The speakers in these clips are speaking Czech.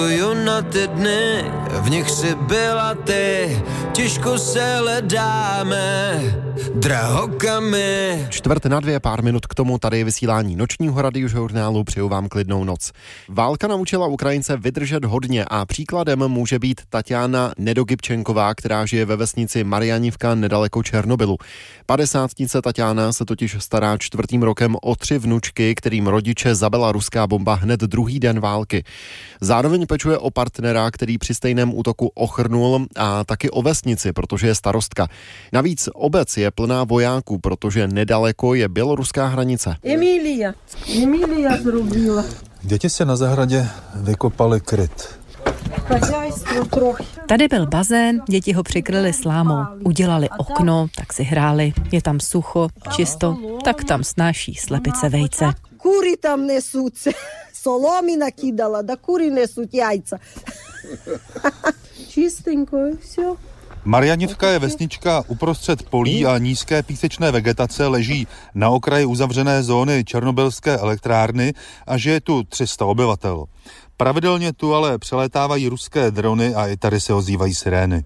Na ty dny, v nich si byla ty, těžko se hledáme, drahokamy. 1:45, pár minut k tomu, tady je vysílání nočního radiožurnálu, přeju vám klidnou noc. Válka naučila Ukrajince vydržet hodně a příkladem může být Tatiana Nedogibčenková, která žije ve vesnici Marianivka nedaleko Černobylu. 50-nice Tatiana se totiž stará 4. rokem o 3 vnučky, kterým rodiče zabila ruská bomba hned druhý den války. Zároveň pečuje o partnera, který při stejném útoku ochrnul, a taky o vesnici, protože je starostka. Navíc obec je plná vojáků, protože nedaleko je běloruská hranice. Emília zrobila. Děti se na zahradě vykopali kryt. Tady byl bazén, děti ho přikryli slámou. Udělali okno, tak si hráli. Je tam sucho, čisto, tak tam snáší slepice vejce. Kury tam nesуть. Соломи накидала, да кури несуть яйца. Čistinko, все. Marianivka je vesnička uprostřed polí a nízké písečné vegetace, leží na okraji uzavřené zóny Černobylské elektrárny a žije tu 300 obyvatel. Pravidelně tu ale přelétávají ruské drony a i tady se ozývají sirény.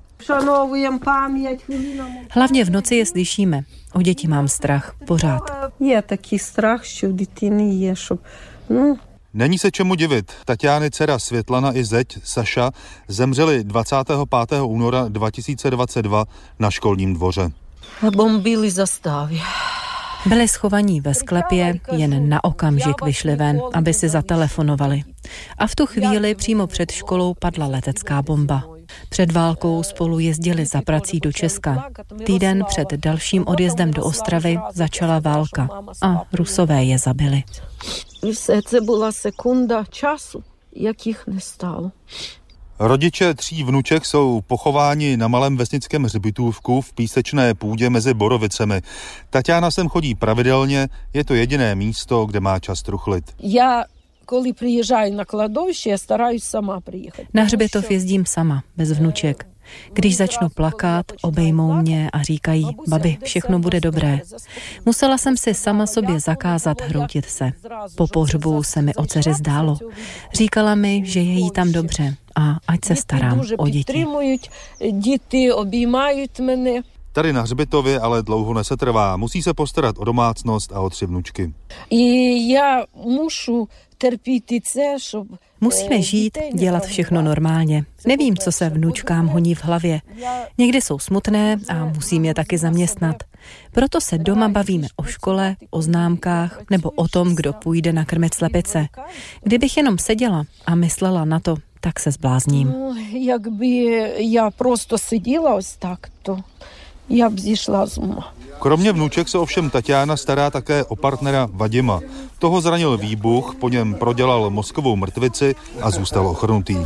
Hlavně v noci je slyšíme. O děti mám strach, pořád. Je taky strach, že dětiny je, Není se čemu divit. Tatiány dcera Světlana i zeď Saša zemřeli 25. února 2022 na školním dvoře. Bombili zastavy. Byli schovaní ve sklepě, jen na okamžik vyšli ven, aby si zatelefonovali. A v tu chvíli přímo před školou padla letecká bomba. Před válkou spolu jezdili za prací do Česka. Týden před dalším odjezdem do Ostravy začala válka a Rusové je zabili. To byla sekunda času, jakých nestalo. Rodiče 3 vnuček jsou pochováni na malém vesnickém hřbitovku v písečné půdě mezi Borovicemi. Tatiana sem chodí pravidelně, je to jediné místo, kde má čas truchlit. Když přijíždím na kladovště, já starаюсь sama přijíždět. Na hřbitov jezdím sama, bez vnuček. Když začnu plakat, obejmou mě a říkají, babi, všechno bude dobré. Musela jsem si sama sobě zakázat hroutit se. Po pohřbu se mi o dceři zdálo. Říkala mi, že je jí tam dobře a ať se starám o děti. Děti objímají mě. Tady na hřbitově ale dlouho nesetrvá. Musí se postarat o domácnost a o 3 vnučky. Musíme žít, dělat všechno normálně. Nevím, co se vnučkám honí v hlavě. Někdy jsou smutné a musím je taky zaměstnat. Proto se doma bavíme o škole, o známkách nebo o tom, kdo půjde nakrmit slepice. Kdybych jenom seděla a myslela na to, tak se zblázním. Jak by já prostě seděla takto, já by zišla z uma. Kromě vnuček se ovšem Tatiana stará také o partnera Vadima. Toho zranil výbuch, po něm prodělal mozkovou mrtvici a zůstal ochrnutý.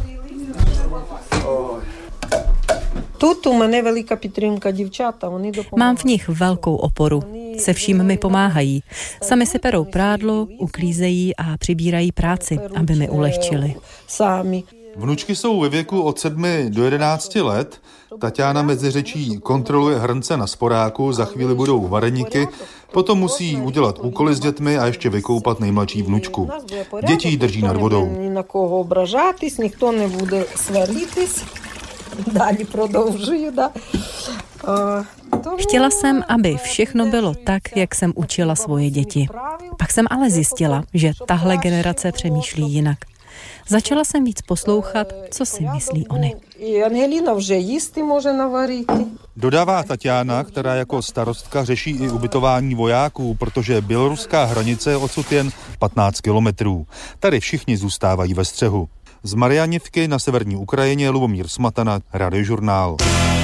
Mám v nich velkou oporu. Se vším mi pomáhají. Sami si perou prádlo, uklízejí a přibírají práci, aby mi ulehčili. Vnučky jsou ve věku od 7 do 11 let. Tatiana mezi řečí kontroluje hrnce na sporáku, za chvíli budou vareníky, potom musí udělat úkoly s dětmi a ještě vykoupat nejmladší vnučku. Děti drží nad vodou. Nikdo nebude svaritись. Dалі продовжую, да. Chtěla jsem, aby všechno bylo tak, jak jsem učila svoje děti. Pak jsem ale zjistila, že tahle generace přemýšlí jinak. Začala jsem víc poslouchat, co si myslí oni. Angelina už jísty může navarit. Dodává Tatiana, která jako starostka řeší i ubytování vojáků, protože běloruská hranice je odsud jen 15 kilometrů. Tady všichni zůstávají ve střehu. Z Marianivky na severní Ukrajině Lubomír Smatana, Radiožurnál.